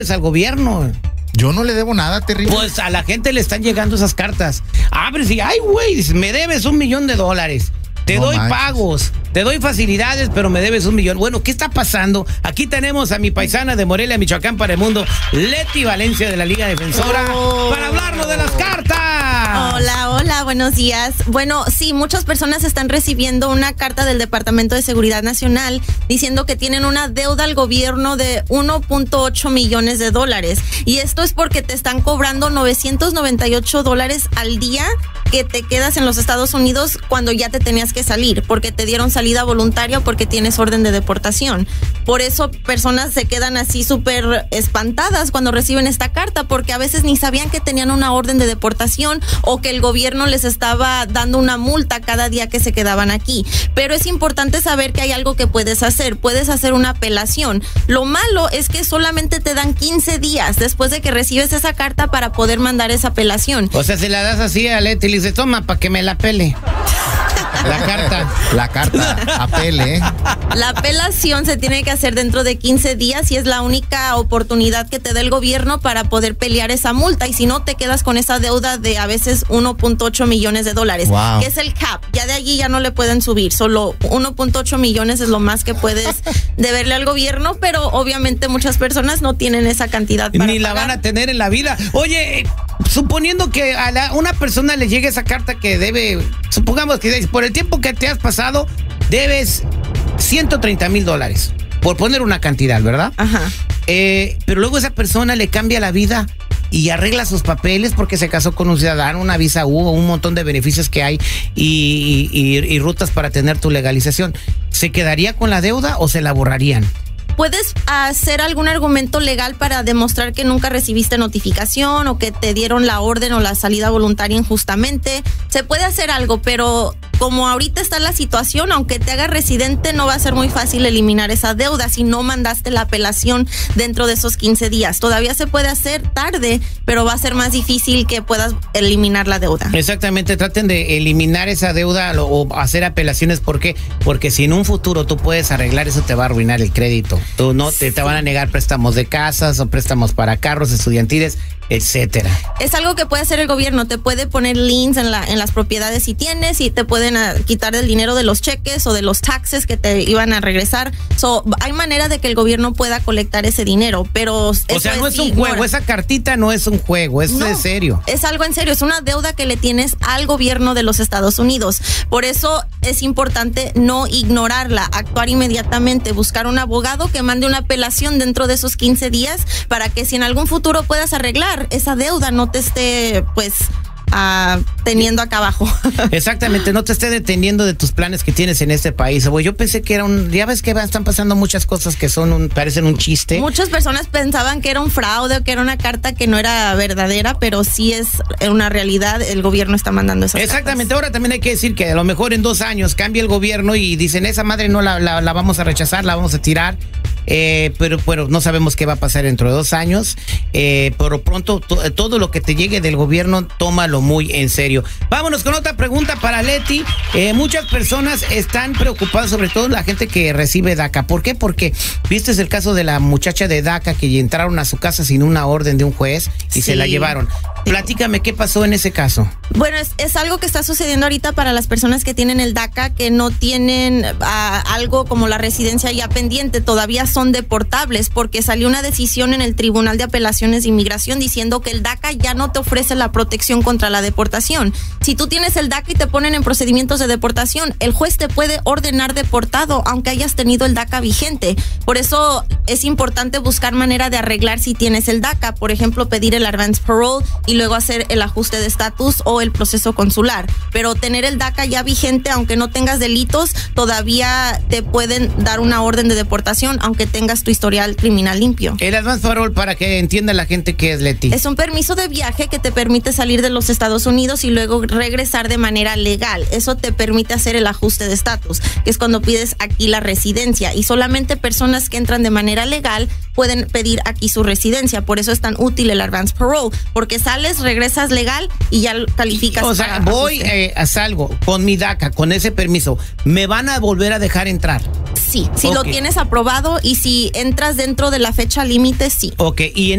al gobierno. Yo no le debo nada, terrible. Pues a la gente le están llegando esas cartas. Abres y, ay, güey, me debes $1 millón. Te doy pagos, te doy facilidades, pero me debes $1 millón. Bueno, ¿qué está pasando? Aquí tenemos a mi paisana de Morelia, Michoacán, para el mundo, Leti Valencia de la Liga Defensora, para hablarnos de las cartas. Hola, buenos días. Bueno, sí, muchas personas están recibiendo una carta del Departamento de Seguridad Nacional diciendo que tienen una deuda al gobierno de $1.8 millones. Y esto es porque te están cobrando $998 al día que te quedas en los Estados Unidos cuando ya te tenías que salir, porque te dieron salida voluntaria o porque tienes orden de deportación. Por eso personas se quedan así súper espantadas cuando reciben esta carta, porque a veces ni sabían que tenían una orden de deportación o que el gobierno les estaba dando una multa cada día que se quedaban aquí. Pero es importante saber que hay algo que puedes hacer. Puedes hacer una apelación. Lo malo es que solamente te dan 15 días después de que recibes esa carta para poder mandar esa apelación. O sea, se la das así a Leti y le dices, toma, para que me la pele. La carta, apele. La apelación se tiene que hacer dentro de 15 días y es la única oportunidad que te da el gobierno para poder pelear esa multa. Y si no, te quedas con esa deuda de a veces $1.8 millones, wow, que es el cap. Ya de allí ya no le pueden subir. Solo 1.8 millones es lo más que puedes deberle al gobierno, pero obviamente muchas personas no tienen esa cantidad para ni la pagar. van a tener en la vida. Oye, suponiendo que a una persona le llegue esa carta que debe, supongamos que por el tiempo que te has pasado, debes $130,000, por poner una cantidad, ¿verdad? Ajá. Pero luego esa persona le cambia la vida y arregla sus papeles porque se casó con un ciudadano, una visa U, un montón de beneficios que hay y rutas para tener tu legalización. ¿Se quedaría con la deuda o se la borrarían? Puedes hacer algún argumento legal para demostrar que nunca recibiste notificación o que te dieron la orden o la salida voluntaria injustamente. Se puede hacer algo, pero como ahorita está la situación, aunque te hagas residente, no va a ser muy fácil eliminar esa deuda si no mandaste la apelación dentro de esos 15 días. Todavía se puede hacer tarde, pero va a ser más difícil que puedas eliminar la deuda. Exactamente, traten de eliminar esa deuda o hacer apelaciones. ¿Por qué? Porque si en un futuro tú puedes arreglar eso, te va a arruinar el crédito. Tú no te van a negar préstamos de casas o préstamos para carros estudiantiles, etcétera. Es algo que puede hacer el gobierno. Te puede poner liens en las propiedades si tienes, y te pueden quitar el dinero de los cheques o de los taxes que te iban a regresar. Hay manera de que el gobierno pueda colectar ese dinero, pero o sea, no es un juego. Esa cartita no es un juego, es en serio. Es algo en serio, es una deuda que le tienes al gobierno de los Estados Unidos. Por eso es importante no ignorarla, actuar inmediatamente, buscar un abogado que mande una apelación dentro de esos 15 días para que si en algún futuro puedas arreglar esa deuda, no te esté teniendo acá abajo. Exactamente, no te esté deteniendo de tus planes que tienes en este país. Yo pensé que era ya ves que están pasando muchas cosas que parecen un chiste. Muchas personas pensaban que era un fraude o que era una carta que no era verdadera, pero sí es una realidad. El gobierno está mandando esas Exactamente, cartas. ahora también hay que decir que a lo mejor en 2 años cambia el gobierno y dicen, esa madre no la vamos a rechazar, la vamos a tirar. Pero no sabemos qué va a pasar dentro de 2 años. Pero pronto todo lo que te llegue del gobierno, tómalo muy en serio. Vámonos con otra pregunta para Leti. Muchas personas están preocupadas, sobre todo la gente que recibe DACA. ¿Por qué? Porque viste el caso de la muchacha de DACA que entraron a su casa sin una orden de un juez y se la llevaron. Platícame, ¿qué pasó en ese caso? Bueno, es algo que está sucediendo ahorita para las personas que tienen el DACA, que no tienen algo como la residencia ya pendiente, todavía son deportables, porque salió una decisión en el Tribunal de Apelaciones de Inmigración diciendo que el DACA ya no te ofrece la protección contra la deportación. Si tú tienes el DACA y te ponen en procedimientos de deportación, el juez te puede ordenar deportado aunque hayas tenido el DACA vigente. Por eso es importante buscar manera de arreglar si tienes el DACA, por ejemplo, pedir el advance parole y luego hacer el ajuste de estatus o el proceso consular. Pero tener el DACA ya vigente, aunque no tengas delitos, todavía te pueden dar una orden de deportación aunque tengas tu historial criminal limpio. El advance parole, para que entienda la gente qué es, Leti. Es un permiso de viaje que te permite salir de los Estados Unidos y luego regresar de manera legal. Eso te permite hacer el ajuste de estatus, que es cuando pides aquí la residencia, y solamente personas que entran de manera legal pueden pedir aquí su residencia. Por eso es tan útil el advance parole, porque sales, regresas legal y ya calificas. O sea, voy, salgo con mi DACA, con ese permiso, ¿me van a volver a dejar entrar? Sí, si lo tienes aprobado y si entras dentro de la fecha límite, sí. Ok, y en